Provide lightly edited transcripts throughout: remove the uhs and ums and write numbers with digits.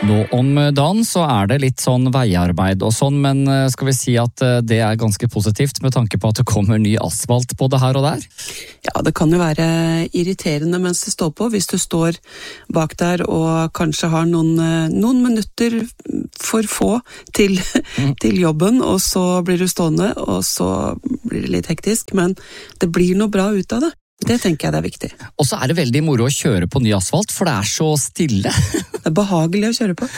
Nå om dagen så det litt sånn veiarbeid og sånn, men skal vi si at det ganske positivt med tanke på at det kommer ny asfalt både her og der? Ja, det kan jo være irriterende mens det står på, hvis du står bak der og kanskje har noen minutter for få til jobben, og så blir du stående, og så blir det litt hektisk, men det blir noe bra ut av det. Det tenker jeg det viktig. Og så det veldig moro å kjøre på ny asfalt, for det så stille. Det behagelig å kjøre på.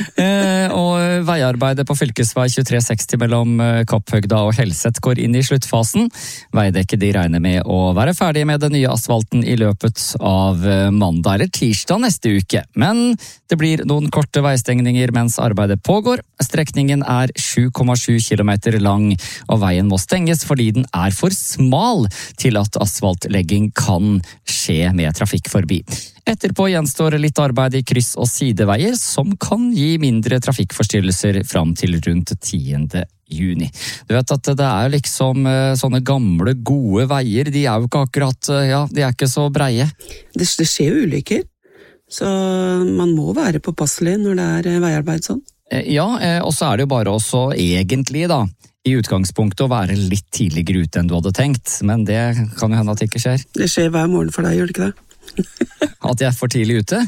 Og veiarbeidet på fylkesvei 2360 mellom Kapphøgda og Helset går inn i sluttfasen. Veidekket de regner med å være ferdig med den nye asfalten i løpet av mandag eller tirsdag neste uke. Men det blir noen korte veistengninger mens arbeidet pågår. Strekningen 7,7 kilometer lang, og veien må stenges fordi den for smal til at asfaltlegging kan skje med trafikk forbi. Etterpå gjenstår litt arbeid i kryss- og sideveier, som kan gi mindre trafikkforstyrrelser fram til rundt 10. juni. Du vet at det liksom sånne gamle, gode veier, de jo ikke akkurat, de ikke så breie. Det skjer jo ulykker, så man må være påpasselig når det veiarbeid sånn. Ja, og så det jo bare også egentlig da, i utgangspunktet å være litt tidligere ute enn du hadde tenkt, men det kan jo hende at det ikke skjer. Det skjer hver morgen for deg, gjør det ikke det? At jeg for tidlig ute?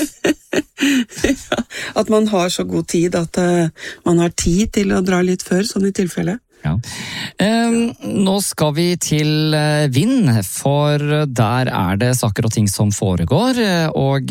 Ja, at man har så god tid at man har tid til å dra litt før, sånn i tilfelle. Ja. Nå skal vi til Vind, for der det saker og ting som foregår, og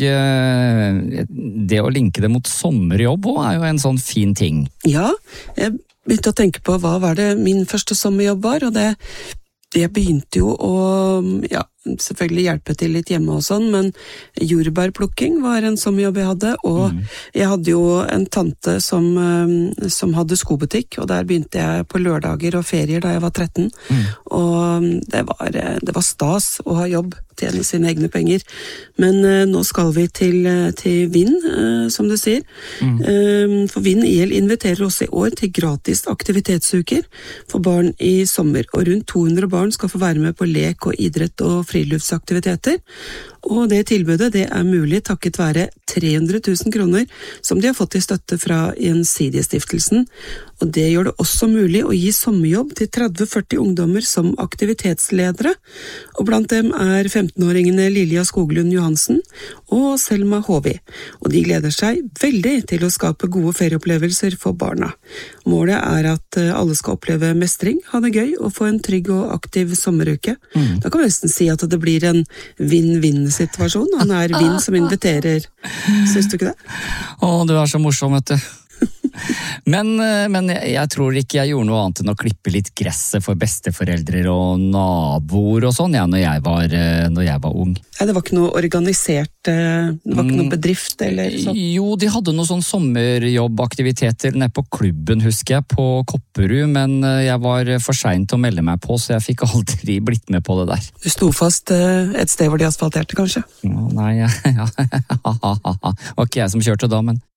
det å linke det mot sommerjobb jo en sånn fin ting. Ja, jeg begynte å tenke på hva var det min første sommerjobb var, og jeg begynte jo å selvfølgelig hjelpe til litt hjemme og sånn, men jordbærplukking var en sommerjobb jeg hadde, og jeg hadde jo en tante som hadde skobutikk, og der begynte jeg på lørdager og ferier da jeg var 13, og det var stas å ha jobb, tjene sine egne penger, men nå skal vi til Vind, som du sier, for Vind IL inviterer oss i år til gratis aktivitetsuker for barn i sommer, og rundt 200 barn skal få være med på lek og idrett og friluftsaktiviteter, og det tilbudet det mulig takket være 300 000 kroner som de har fått i støtte fra Gjensidigestiftelsen, og det gjør det også mulig å gi sommerjobb til 30-40 ungdommer som aktivitetsledere, og blant dem 15-åringene Lilja Skoglund Johansen og Selma Håvi, og de gleder seg veldig til å skape gode ferieopplevelser for barna. Målet at alle skal oppleve mestring, ha det gøy og få en trygg og aktiv sommeruke. Da kan vi nesten si at det blir en vinn-vinn-situasjon. Han Vind som inviterer. Synes du ikke det? Du så morsom, vet du. Men jeg tror ikke jeg gjorde noe annet enn å klippe litt gresset for besteforeldre og naboer og sånn, når jeg var ung. Ja, det var ikke noe organisert, det var ikke noe bedrift eller sånn? Jo, de hadde noen sånn sommerjobbaktiviteter nede på klubben, husker jeg, på Kopperud, men jeg var for sent til å melde meg på, så jeg fikk aldri blitt med på det der. Du sto fast et sted hvor de asfalterte, kanskje? Nei, det var ikke jeg som kjørte da, men